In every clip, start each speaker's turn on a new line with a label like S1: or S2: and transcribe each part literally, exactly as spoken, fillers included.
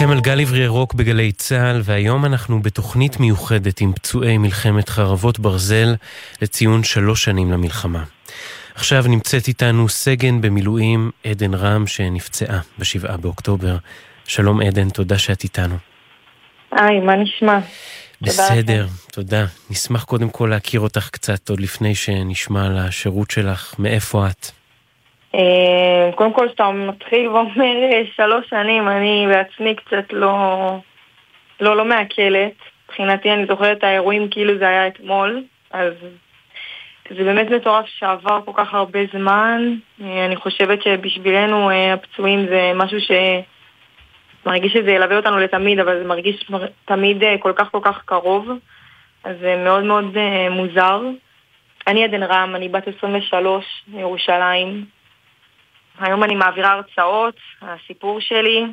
S1: אתם על גל עברי ירוק בגלי צהל, והיום אנחנו בתוכנית מיוחדת עם פצועי מלחמת חרבות ברזל לציון שלוש שנים למלחמה. עכשיו נמצאת איתנו סגן במילואים עדן רם שנפצעה בשבעה באוקטובר. שלום עדן, תודה שאת איתנו.
S2: היי, מה נשמע?
S1: בסדר, תודה. נשמח קודם כל להכיר אותך קצת עוד לפני שנשמע על השירות שלך. מאיפה את?
S2: קודם כל שאתה מתחיל ואומר שלוש שנים, אני בעצמי קצת לא לא, לא מעכלת. מבחינתי אני זוכרת את האירועים כאילו זה היה אתמול, אז זה באמת מטורף שעבר כל כך הרבה זמן. אני חושבת שבשבילנו הפצועים זה משהו שמרגיש שזה ילווה אותנו לתמיד, אבל זה מרגיש תמיד כל כך כל כך קרוב, אז זה מאוד מאוד מוזר. אני עדן רם, אני בת עשרים ושלוש מירושלים. היום אני מעבירה הרצאות, הסיפור שלי,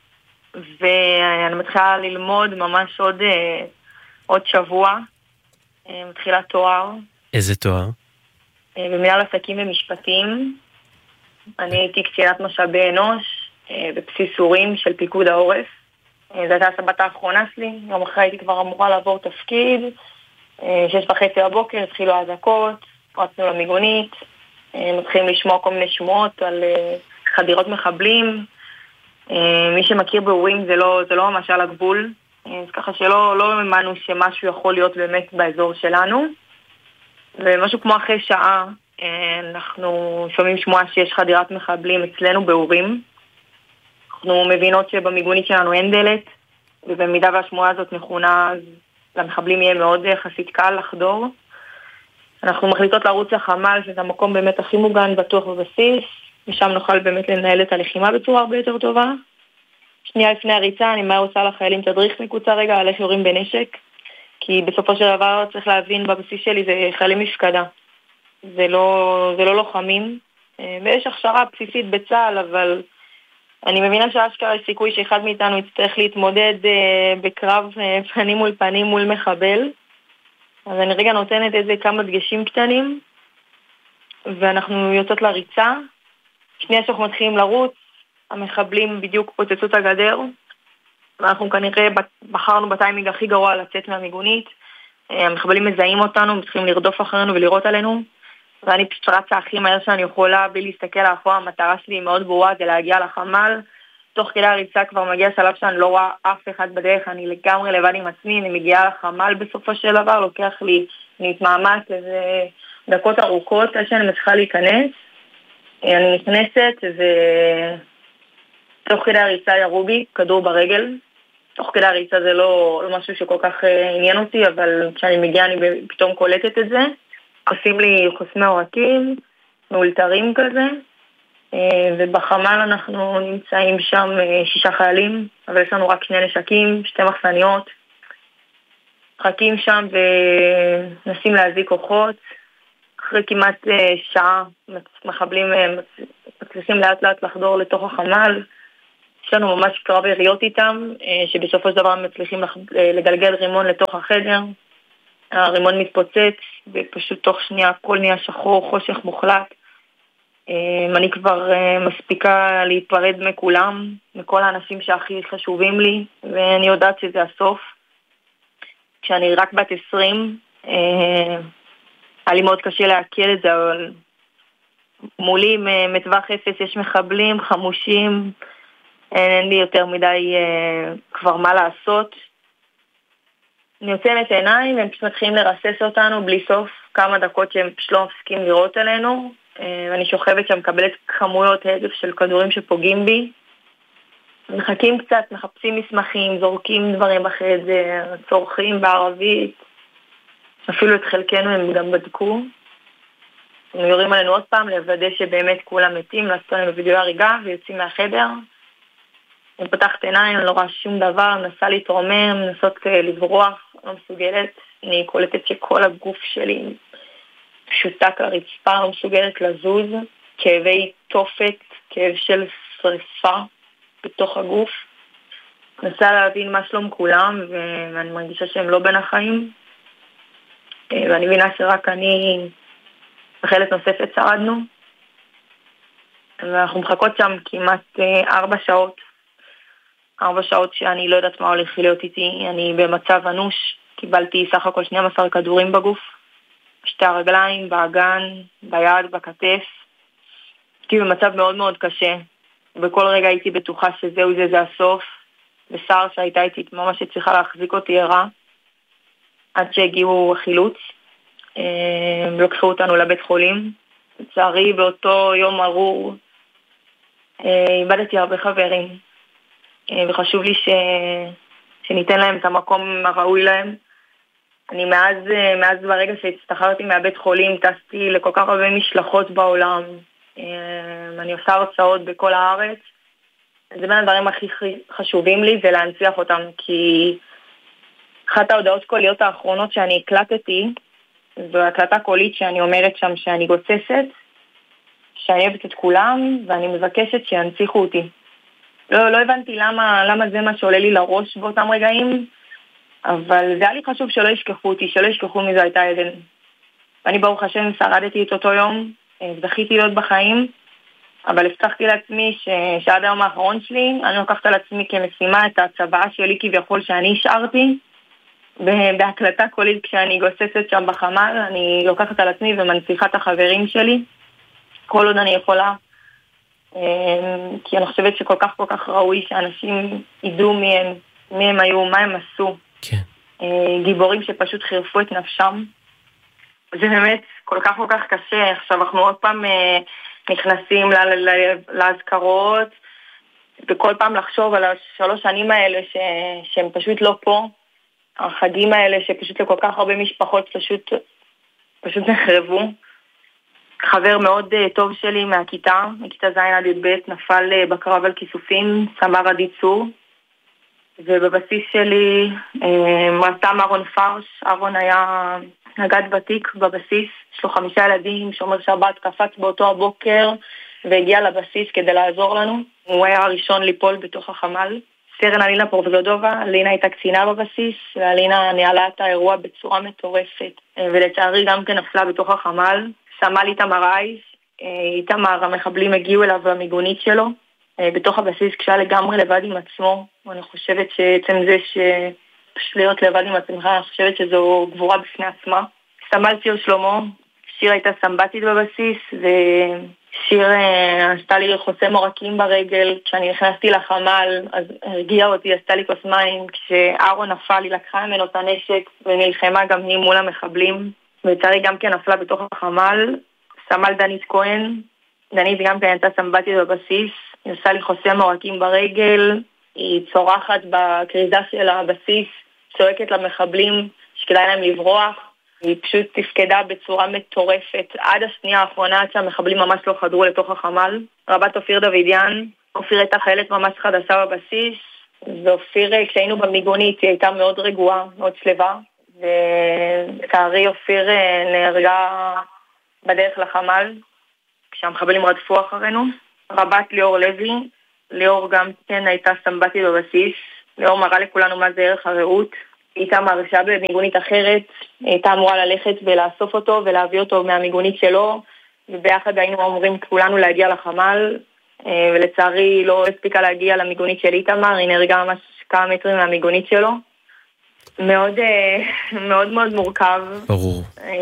S2: ואני מתחילה ללמוד ממש עוד, עוד שבוע, מתחילה תואר.
S1: איזה תואר?
S2: במנהל עסקים ומשפטים. אני הייתי קצינת משאבי אנוש בבסיס אורים של פיקוד העורף. זו הייתה הסבת האחרונה שלי, יום אחרי הייתי כבר אמורה לעבור תפקיד. שש וחצי בבוקר התחילו האזעקות, רצנו למיגונית, מתחילים לשמוע כל מיני שמועות על חדירות מחבלים. מי שמכיר באורים זה לא, זה לא ממש על הגבול, אז ככה שלא לא האמנו שמשהו יכול להיות באמת באזור שלנו. ומשהו כמו אחרי שעה אנחנו שומעים שמועה שיש חדירת מחבלים אצלנו באורים. אנחנו מבינות שבמיגונית שלנו אין דלת, ובמידה והשמועה הזאת נכונה, אז למחבלים יהיה מאוד חסית קל לחדור. אנחנו מחליטות לרוץ לחמ"ל, שזה המקום באמת הכי מוגן, בטוח בבסיס, ושם נוכל באמת לנהל את הלחימה בצורה הרבה יותר טובה. שנייה לפני הריצה, אני מה עושה לחיילים תדריך מקוצר רגע על איך יורים בנשק, כי בסופו של דבר צריך להבין, בבסיס שלי זה חיילים מפקדה. זה לא, זה לא לוחמים, ויש הכשרה בסיסית בצה"ל, אבל אני מבינה שאשכרה יש סיכוי שאחד מאיתנו יצטרך להתמודד בקרב פנים מול פנים מול מחבל. אז אני רגע נותנת איזה כמה דגשים קטנים, ואנחנו יוצאות לריצה. שנייה שאנחנו מתחילים לרוץ, המחבלים בדיוק פוצצו את הגדר, ואנחנו כנראה בחרנו בטיימינג הכי גרוע לצאת מהמיגונית. המחבלים מזהים אותנו, מתחילים לרדוף אחרינו ולראות עלינו, ואני פשוט רצה הכי מהר שאני יכולה בלי להסתכל לאחור. המטרה שלי מאוד ברורה, זה להגיע לחמ"ל. תוך כדי הריצה כבר מגיע שלב שאני לא רואה אף אחד בדרך, אני לגמרי לבד עם עצמי, אני מגיעה לחמ"ל בסופו של דבר, לוקח לי להתמאמץ איזה דקות ארוכות עד שאני מצליחה להיכנס. אני נכנסת, ותוך כדי הריצה ירו בי כדור ברגל. תוך כדי הריצה זה לא, לא משהו שכל כך עניין אותי, אבל כשאני מגיעה אני פתאום קולטת את זה. עושים לי חוסמי עורקים, מאולתרים כזה, ובחמ"ל אנחנו נמצאים שם שישה חיילים, אבל יש לנו רק שני נשקים, שתי מחסניות. חכים שם ונסים להזיק כוחות. אחרי כמעט שעה מחבלים מצליחים לאט לאט לחדור לתוך החמ"ל. יש לנו ממש קרב יריות איתם, שבסופו של דבר מצליחים לגלגל רימון לתוך החדר. הרימון מתפוצץ, ופשוט תוך שנייה הכל נהיה שחור, חושך מוחלט. אני כבר מספיקה להיפרד מכולם, מכל האנשים שהכי חשובים לי, ואני יודעת שזה הסוף. כשאני רק בת עשרים, היה לי מאוד קשה להקל את זה, אבל מולי מטווח אפס יש מחבלים, חמושים, אין לי יותר מדי כבר מה לעשות. אני עוצמת עיניים, והם פשוט מתחילים לרסס אותנו בלי סוף, כמה דקות שהם פשוט לא מפסיקים לראות עלינו, ואני שוכבת שם, מקבלת כמויות הדף של כדורים שפוגעים בי. מחכים קצת, מחפשים מסמכים, זורקים דברים בחדר, צורכים בערבית, אפילו את חלקנו הם גם בדקו. הם יורים עלינו עוד פעם, לוודא שבאמת כולם מתים, לעשות עלינו וידאו הריגה ויוצאים מהחדר. אני פתחת עיניים, אני לא רואה שום דבר, מנסה להתרומם, מנסות לברוח, לא מסוגלת. אני קולטת שכל הגוף שלי פשוטק לרצפה, לא מסוגלת לזוז, כאבי תופת, כאב של שריפה בתוך הגוף. מנסה להבין מה שלום כולם, ואני מרגישה שהם לא בין החיים. ואני מבינה שרק אני וחלק נוספת שרדנו. ואנחנו מחכות שם כמעט ארבע שעות. ארבע שעות שאני לא יודעת מה הולך להיות איתי, אני במצב אנוש, קיבלתי סך הכל שנים עשר כדורים בגוף, שתי הרגליים, באגן, ביד, בכתף, הייתי במצב מאוד מאוד קשה, בכל רגע הייתי בטוחה שזהו זה, זה הסוף, ושר שהייתה איתי ממש צריכה להחזיק אותי ערה, עד שהגיעו החילוץ, לקחו אותנו לבית חולים, לצערי באותו יום ארור, איבדתי הרבה חברים, וחשוב לי ש... שניתן להם את המקום הראוי להם. אני מאז, מאז ברגע שהצטחרתי מהבית חולים, טסתי לכל כך הרבה משלחות בעולם, אני עושה הרצאות בכל הארץ, זה בין הדברים הכי חשובים לי, זה להנציח אותם, כי אחת ההודעות קוליות האחרונות שאני הקלטתי, זו הקלטה קולית שאני אומרת שם שאני גוצסת, שאני אוהבת את כולם, ואני מבקשת שינציחו אותי. לא, לא הבנתי למה, למה זה מה שעולה לי לראש באותם רגעים, אבל זה היה לי חשוב שלא ישכחו אותי, שלא ישכחו מי זו הייתה עדן. ואני ברוך השם שרדתי את אותו יום, זכיתי להיות בחיים, אבל הבטחתי לעצמי ש... שעד היום האחרון שלי, אני לוקחת על עצמי כמשימה את הצבעה שלי כביכול שאני השארתי, בהקלטה קולית כשאני גוססת שם בחמ"ל, אני לוקחת על עצמי ומנציחה את החברים שלי, כל עוד אני יכולה, כי אני חושבת שכל כך כל כך ראוי שאנשים ידעו מי הם, מי הם היו, מה הם עשו.
S1: כן.
S2: גיבורים שפשוט חירפו את נפשם. זה באמת כל כך כל כך קשה. עכשיו אנחנו עוד פעם נכנסים להזכרות, וכל פעם לחשוב על השלוש שנים האלה ש... שהם פשוט לא פה. החגים האלה שפשוט לכל כך הרבה משפחות פשוט, פשוט נחרבו. חבר מאוד טוב שלי מהכיתה, מכיתה ז' עד י"ב, נפל בקרב על כיסופים, סמ"ר עדי צור, ובבסיס שלי רתם אהרון פרש. אהרון היה נגד ותיק בבסיס, יש לו חמישה ילדים, שומר שבת, קפץ באותו הבוקר והגיע לבסיס כדי לעזור לנו. הוא היה הראשון ליפול בתוך החמ"ל. סרן אלינה פרובלודובה, אלינה הייתה קצינה בבסיס, ואלינה ניהלה את האירוע בצורה מטורפת, ולצערי גם כן נפלה בתוך החמ"ל. סמל איתמר אייס, איתמר המחבלים הגיעו אליו במיגונית שלו, בתוך הבסיס כשהיה לגמרי לבד עם עצמו, ואני חושבת שעצם זה שפשוט להיות לבד עם עצמך, אני חושבת שזו גבורה בפני עצמה. סמל ציר שלמה, שיר הייתה סמבטית בבסיס, ושיר עשתה לי חוסם עורקים ברגל, כשאני נכנסתי לחמ"ל, אז הרגיעה אותי, עשתה לי כוס מים, כשאהרון נפל, היא לקחה ממנו את הנשק, ונלחמה גם היא מול המחבלים, ולצערי גם כן נפלה בתוך החמ"ל. סמל דנית כהן, דנית גם כן הייתה סמבטית בבסיס, היא עושה לי חוסם עורקים ברגל, היא צורחת בקריזה של הבסיס, צועקת למחבלים שכדאי להם לברוח, היא פשוט תפקדה בצורה מטורפת עד השנייה האחרונה, עד שהמחבלים ממש לא חדרו לתוך החמ"ל. רבת אופיר דוידיאן, אופיר הייתה חיילת ממש חדשה בבסיס, ואופיר כשהיינו במיגונית היא הייתה מאוד רגועה, מאוד שלווה, ולצערי אופיר נהרגה בדרך לחמ"ל כשהמחבלים רדפו אחרינו. רבת ליאור לוי, ליאור גם כן הייתה סמבטית בבסיס, ליאור מראה לכולנו מה זה ערך הרעות, היא הייתה מרשה במיגונית אחרת, היא הייתה אמורה ללכת ולאסוף אותו ולהביא אותו מהמיגונית שלו, וביחד היינו אמורים כולנו להגיע לחמ"ל, ולצערי לא הספיקה להגיע למיגונית של איתמר, היא נהרגה ממש כמה מטרים מהמיגונית שלו. מאוד מאוד מאוד מורכב.
S1: ברור.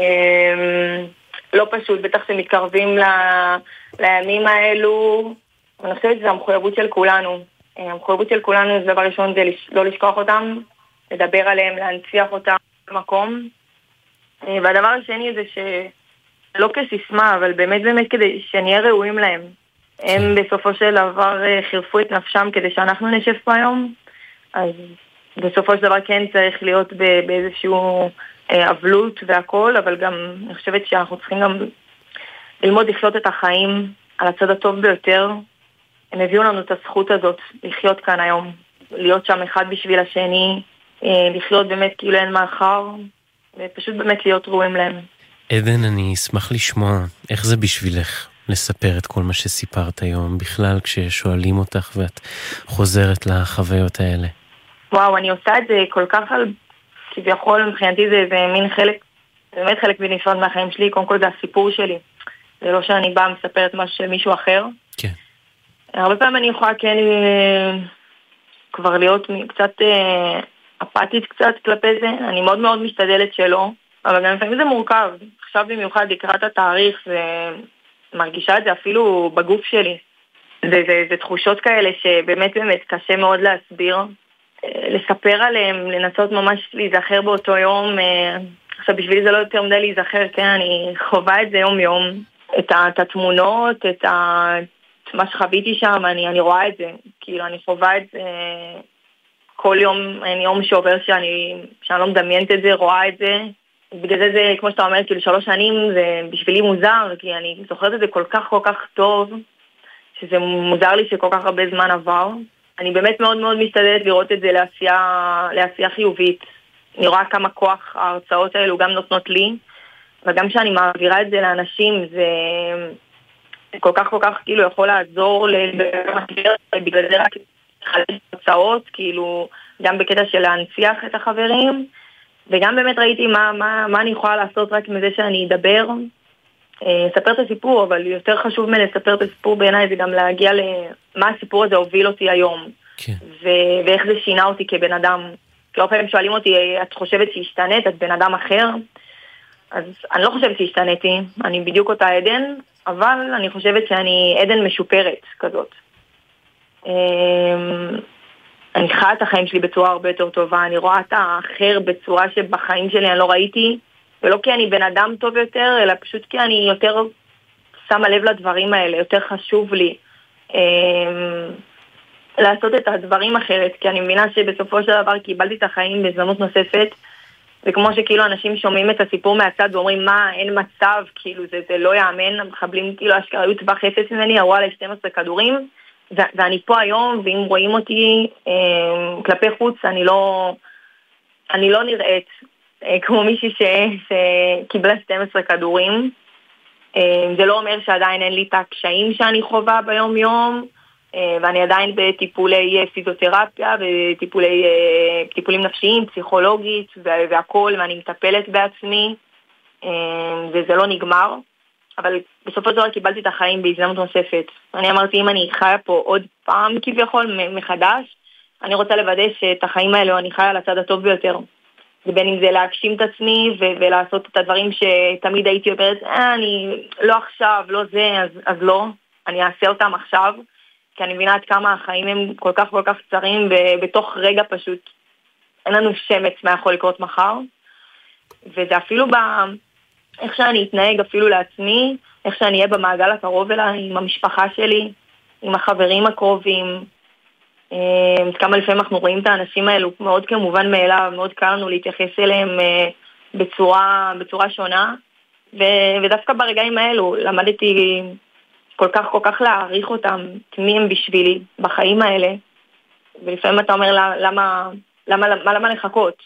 S2: לא פשוט, בטח שמתקרבים ל... לימים האלו. אני חושבת שזו המחויבות של כולנו. המחויבות של כולנו זה דבר ראשון, זה לא לשכוח אותם, לדבר עליהם, להנציח אותם במקום. והדבר השני זה שלא כסיסמה, אבל באמת באמת כדי שנהיה ראויים להם. הם בסופו של דבר חירפו את נפשם כדי שאנחנו נשב פה היום. אז בסופו של דבר כן צריך להיות באיזשהו אבלות והכל, אבל גם אני חושבת שאנחנו צריכים גם ללמוד לחיות את החיים על הצד הטוב ביותר. הם הביאו לנו את הזכות הזאת לחיות כאן היום, להיות שם אחד בשביל השני, לחיות באמת כאילו אין מאחר, ופשוט באמת להיות ראויים להם.
S1: עדן, אני אשמח לשמוע איך זה בשבילך לספר את כל מה שסיפרת היום, בכלל כששואלים אותך ואת חוזרת לחוויות האלה.
S2: וואו, אני עושה את זה כל כך על, כביכול מבחינתי זה, זה מין חלק, זה באמת חלק בנפרד מהחיים שלי, קודם כל זה הסיפור שלי. זה לא שאני באה מספרת משהו של מישהו אחר.
S1: כן.
S2: הרבה פעמים אני יכולה כן כבר להיות קצת אה, אפתית קצת כלפי זה. אני מאוד מאוד משתדלת שלא, אבל גם לפעמים זה מורכב. עכשיו במיוחד לקראת התאריך, זה מרגישה את זה אפילו בגוף שלי. זה, זה, זה תחושות כאלה שבאמת באמת קשה מאוד להסביר, לספר עליהם, לנסות ממש להיזכר באותו יום. עכשיו בשבילי זה לא יותר מדי להיזכר, כן, אני חווה את זה יום יום, את, ה, את התמונות, את, ה, את מה שחוויתי שם, אני, אני רואה את זה, כאילו אני חווה את זה כל יום, אין יום שעובר שאני, שאני לא מדמיינת את זה, רואה את זה. בגלל זה זה, כמו שאתה אומר, כאילו שלוש שנים זה בשבילי מוזר, כי אני זוכרת את זה כל כך כל כך טוב, שזה מוזר לי שכל כך הרבה זמן עבר. אני באמת מאוד מאוד משתדלת לראות את זה לעשייה, לעשייה חיובית. אני רואה כמה כוח ההרצאות האלו גם נותנות לי, וגם שאני מעבירה את זה לאנשים, זה כל כך כל כך כאילו יכול לעזור למחבר, בגלל זה רק חלק הרצאות, כאילו גם בקטע של להנציח את החברים, וגם באמת ראיתי מה, מה, מה אני יכולה לעשות רק מזה שאני אדבר, אספר את הסיפור, אבל יותר חשוב מלספר את הסיפור בעיניי זה גם להגיע למה הסיפור הזה הוביל אותי היום,
S1: כן.
S2: ו- ואיך זה שינה אותי כבן אדם. כי לא פעמים שואלים אותי, את חושבת שהשתנית, את בן אדם אחר? אז אני לא חושבת שהשתניתי, אני בדיוק אותה עדן, אבל אני חושבת שאני עדן משופרת כזאת. אני חיה את החיים שלי בצורה הרבה יותר טובה, אני רואה את האחר בצורה שבחיים שלי אני לא ראיתי, ולא כי אני בן אדם טוב יותר, אלא פשוט כי אני יותר שמה לב לדברים האלה, יותר חשוב לי לעשות את הדברים אחרת, כי אני מבינה שבסופו של דבר קיבלתי את החיים בהזדמנות נוספת, וכמו שכאילו אנשים שומעים את הסיפור מהצד ואומרים מה, אין מצב, כאילו זה, זה לא יאמן, המחבלים כאילו אשכרה היו טווח אפס ממני, הראו עלי שנים עשר כדורים, ו- ואני פה היום, ואם רואים אותי אה, כלפי חוץ, אני לא, אני לא נראית אה, כמו מישהי ש- שקיבלה שנים עשר כדורים. אה, זה לא אומר שעדיין אין לי את הקשיים שאני חווה ביום יום, אה, ואני עדיין בטיפולי פיזיותרפיה, וטיפולי, אה, טיפולים נפשיים, פסיכולוגית, והכל, ואני מטפלת בעצמי, אה, וזה לא נגמר. אבל בסופו של דבר קיבלתי את החיים בהזדמנות נוספת. אני אמרתי, אם אני חיה פה עוד פעם כביכול מחדש, אני רוצה לוודא שאת החיים האלו אני חיה על הצד הטוב ביותר. ובין אם זה להגשים את עצמי ו- ולעשות את הדברים שתמיד הייתי אומרת, אה, אני לא עכשיו, לא זה, אז, אז לא. אני אעשה אותם עכשיו, כי אני מבינה עד כמה החיים הם כל כך כל כך קצרים, ובתוך רגע פשוט אין לנו שמץ מה יכול לקרות מחר. וזה אפילו ב... איך שאני אתנהג אפילו לעצמי, איך שאני אהיה במעגל הקרוב אליי, עם המשפחה שלי, עם החברים הקרובים. כמה לפעמים אנחנו רואים את האנשים האלו מאוד כמובן מאליו, מאוד קל לנו להתייחס אליהם בצורה, בצורה שונה, ו- ודווקא ברגעים האלו למדתי כל כך כל כך להעריך אותם, מי הם בשבילי בחיים האלה, ולפעמים אתה אומר למה, למה, למה, למה לחכות?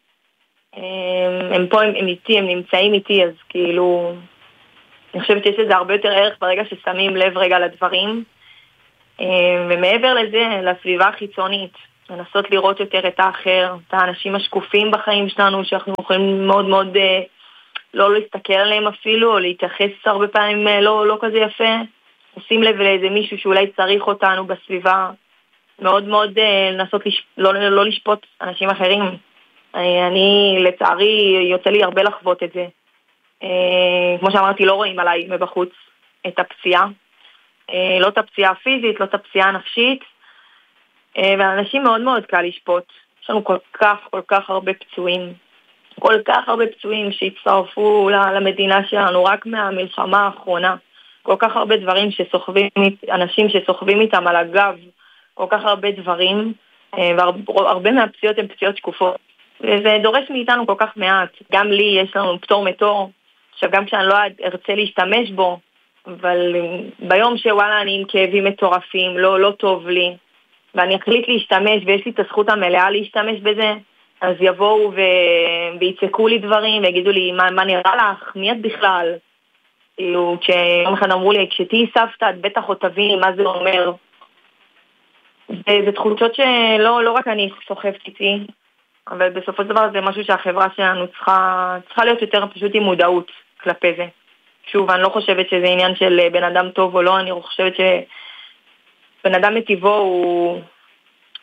S2: הם פה, הם, הם איתי, הם נמצאים איתי, אז כאילו, אני חושבת שיש לזה הרבה יותר ערך ברגע ששמים לב רגע לדברים, ומעבר לזה, לסביבה החיצונית, לנסות לראות יותר את האחר, את האנשים השקופים בחיים שלנו, שאנחנו יכולים מאוד מאוד לא להסתכל עליהם אפילו, או להתייחס הרבה פעמים לא, לא כזה יפה, לשים לב לאיזה מישהו שאולי צריך אותנו בסביבה, מאוד מאוד לנסות לש... לא, לא לשפוט אנשים אחרים. אני לצערי יוצא לי הרבה לחוות את זה. כמו שאמרתי, לא רואים עליי מבחוץ את הפציעה, לא את הפציעה הפיזית, לא את הפציעה הנפשית, ואנשים מאוד מאוד קל לשפוט. יש לנו כל כך כל כך הרבה פצועים, כל כך הרבה פצועים שהצטרפו למדינה שלנו רק מהמלחמה האחרונה, כל כך הרבה דברים שסוחבים, אנשים שסוחבים איתם על הגב, כל כך הרבה דברים, והרבה מהפציעות הן פציעות שקופות. וזה דורש מאיתנו כל כך מעט. גם לי יש לנו פטור מתור, עכשיו גם כשאני לא ארצה להשתמש בו, אבל ביום שוואלה אני עם כאבים מטורפים, לא, לא טוב לי, ואני אחליט להשתמש ויש לי את הזכות המלאה להשתמש בזה, אז יבואו ו... ויצקו לי דברים ויגידו לי, מה, מה נראה לך? מי את בכלל? כאילו, כשיום אחד אמרו לי, כשתהי סבתא, את בטח עוד תביני מה זה אומר. זה, זה תחושות שלא לא רק אני סוחבת איתי, אבל בסופו של דבר זה משהו שהחברה שלנו צריכה, צריכה להיות יותר פשוט עם מודעות כלפי זה. שוב, אני לא חושבת שזה עניין של בן אדם טוב או לא, אני חושבת שבן אדם מטבעו הוא, הוא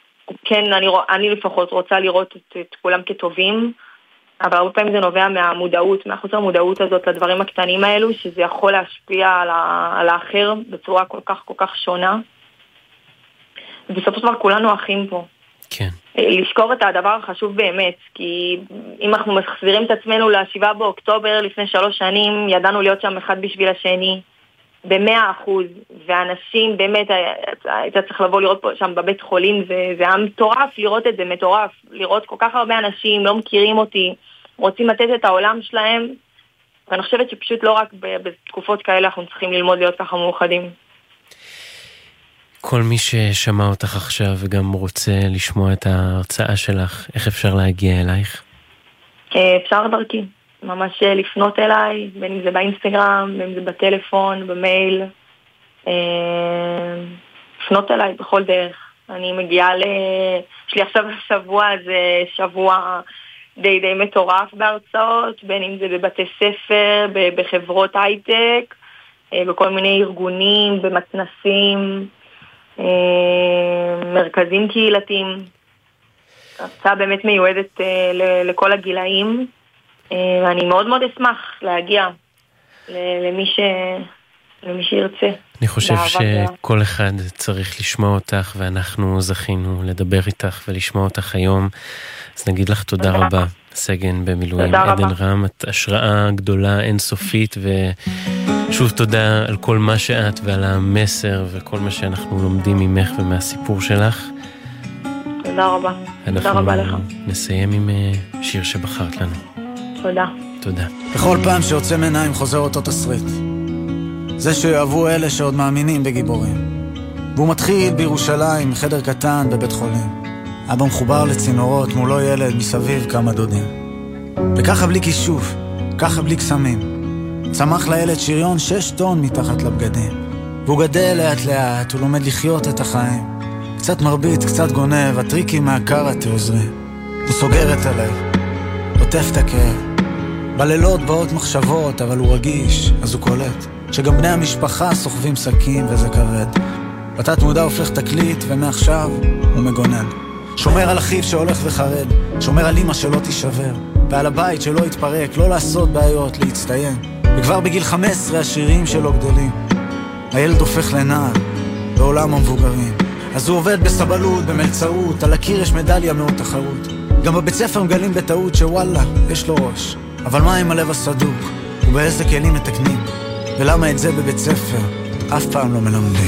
S2: כן, אני, אני לפחות רוצה לראות את, את כולם כטובים, אבל הרבה פעמים זה נובע מהמודעות, מהחוסר המודעות הזאת לדברים הקטנים האלו, שזה יכול להשפיע על, ה, על האחר בצורה כל כך כל כך שונה. ובסופו של דבר כולנו אחים פה.
S1: כן.
S2: לשקור את הדבר החשוב באמת, כי אם אנחנו מחזירים את עצמנו לשבעה באוקטובר לפני שלוש שנים, ידענו להיות שם אחד בשביל השני, במאה אחוז, ואנשים באמת, היית צריך לבוא לראות פה שם בבית חולים, זה, זה היה מטורף לראות את זה, מטורף, לראות כל כך הרבה אנשים, לא מכירים אותי, רוצים לתת את העולם שלהם, ואני חושבת שפשוט לא רק בתקופות כאלה אנחנו צריכים ללמוד להיות ככה מאוחדים.
S1: כל מי ששמע אותך עכשיו וגם רוצה לשמוע את ההרצאה שלך, איך אפשר להגיע אלייך?
S2: אפשר דרכי, ממש לפנות אליי, בין אם זה באינסטגרם, בין אם זה בטלפון, במייל, לפנות אליי בכל דרך. אני מגיעה ל... יש לי עכשיו שבוע, זה שבוע די די מטורף בהרצאות, בין אם זה בבתי ספר, בחברות הייטק, בכל מיני ארגונים, במתנסים, מרכזים קהילתיים. הרצאה באמת מיועדת לכל הגילאים, ואני מאוד מאוד אשמח להגיע למי ש... למי שירצה.
S1: אני חושב שכל אחד צריך לשמוע אותך, ואנחנו זכינו לדבר איתך ולשמוע אותך היום. אז נגיד לך תודה רבה, סגן במילואים עדן רם, את השראה גדולה אינסופית, ושוב תודה על כל מה שאת ועל המסר וכל מה שאנחנו לומדים ממך ומהסיפור שלך.
S2: תודה רבה. תודה רבה לך.
S1: אנחנו נסיים עם שיר שבחרת לנו.
S2: תודה.
S1: תודה.
S3: בכל פעם שיוצא מעיניים חוזר אותו תסריט. זה שיאהבו אלה שעוד מאמינים בגיבורים. והוא מתחיל בירושלים, חדר קטן בבית חולים. אבא מחובר לצינורות, מולו ילד, מסביב כמה דודים. וככה בלי כישוף, ככה בלי קסמים. צמח לילד שריון שש טון מתחת לבגדים. והוא גדל לאט לאט, הוא לומד לחיות את החיים. קצת מרביט, קצת גונב, הטריקים מהקראטה עוזרים. הוא סוגר את הלב, עוטף את הכאב. בלילות באות מחשבות, אבל הוא רגיש, אז הוא קולט. שגם בני המשפחה סוחבים סכין וזה כבד. בתת מודע הופך תקליט, ומעכשיו הוא מגונן. שומר על אחיו שהולך וחרד, שומר על אמא שלא תישבר, ועל הבית שלא יתפרק, לא לעשות בעיות, להצטיין. וכבר בגיל חמש עשרה השירים שלו גדולים. הילד הופך לנער, בעולם המבוגרים. אז הוא עובד בסבלות, במלצאות, על הקיר יש מדליה מאוד תחרות. גם בבית ספר מגלים בטעות שוואלה, יש לו ראש. אבל מה עם הלב הסדוק? ובאיזה כלים מתקנים? ולמה את זה בבית ספר אף פעם לא מלמדים?